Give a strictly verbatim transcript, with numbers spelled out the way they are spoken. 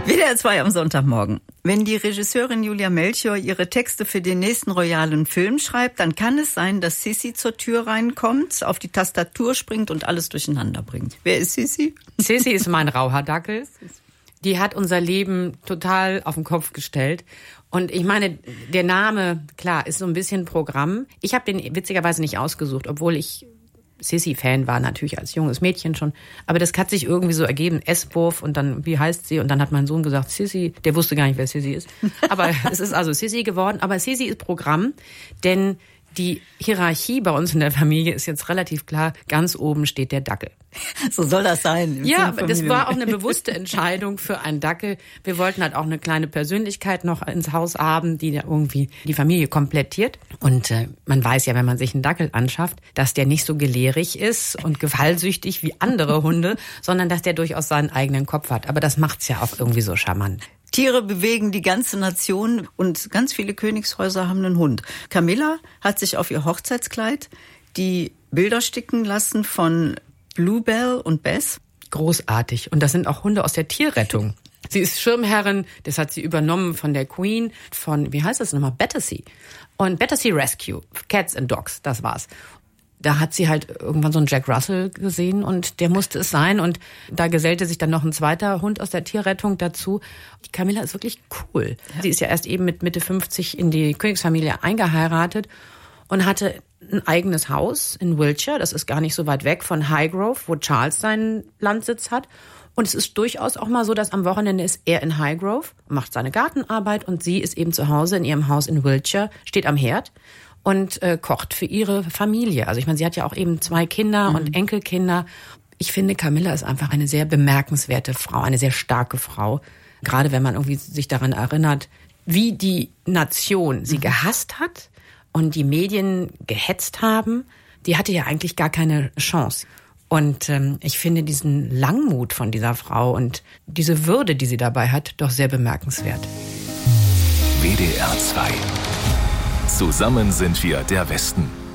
W D R zwei am Sonntagmorgen. Wenn die Regisseurin Julia Melchior ihre Texte für den nächsten royalen Film schreibt, dann kann es sein, dass Sissi zur Tür reinkommt, auf die Tastatur springt und alles durcheinander bringt. Wer ist Sissi? Sissi ist mein Rauhardackel. Die hat unser Leben total auf den Kopf gestellt. Und ich meine, der Name, klar, ist so ein bisschen Programm. Ich habe den witzigerweise nicht ausgesucht, obwohl ich Sissi-Fan war, natürlich als junges Mädchen schon. Aber das hat sich irgendwie so ergeben, S-Wurf und dann, wie heißt sie? Und dann hat mein Sohn gesagt, Sissi. Der wusste gar nicht, wer Sissi ist. Aber es ist also Sissi geworden. Aber Sissi ist Programm, denn die Hierarchie bei uns in der Familie ist jetzt relativ klar. Ganz oben steht der Dackel. So soll das sein. Ja, das war auch eine bewusste Entscheidung für einen Dackel. Wir wollten halt auch eine kleine Persönlichkeit noch ins Haus haben, die da irgendwie die Familie komplettiert. Und äh, man weiß ja, wenn man sich einen Dackel anschafft, dass der nicht so gelehrig ist und gefallsüchtig wie andere Hunde, sondern dass der durchaus seinen eigenen Kopf hat. Aber das macht's ja auch irgendwie so charmant. Tiere bewegen die ganze Nation und ganz viele Königshäuser haben einen Hund. Camilla hat sich auf ihr Hochzeitskleid die Bilder sticken lassen von Bluebell und Bess. Großartig. Und das sind auch Hunde aus der Tierrettung. Sie ist Schirmherrin, das hat sie übernommen von der Queen, von, wie heißt das nochmal, Battersea. Und Battersea Rescue, Cats and Dogs, das war's. Da hat sie halt irgendwann so einen Jack Russell gesehen und der musste es sein. Und da gesellte sich dann noch ein zweiter Hund aus der Tierrettung dazu. Die Camilla ist wirklich cool. Ja. Sie ist ja erst eben mit Mitte fünfzig in die Königsfamilie eingeheiratet und hatte ein eigenes Haus in Wiltshire. Das ist gar nicht so weit weg von Highgrove, wo Charles seinen Landsitz hat. Und es ist durchaus auch mal so, dass am Wochenende ist er in Highgrove, macht seine Gartenarbeit und sie ist eben zu Hause in ihrem Haus in Wiltshire, steht am Herd und äh, kocht für ihre Familie. Also ich meine, sie hat ja auch eben zwei Kinder mhm. und Enkelkinder. Ich finde, Camilla ist einfach eine sehr bemerkenswerte Frau, eine sehr starke Frau. Gerade wenn man irgendwie sich daran erinnert, wie die Nation sie mhm. gehasst hat und die Medien gehetzt haben. Die hatte ja eigentlich gar keine Chance. Und ähm, ich finde diesen Langmut von dieser Frau und diese Würde, die sie dabei hat, doch sehr bemerkenswert. W D R zwei. Zusammen sind wir der Westen.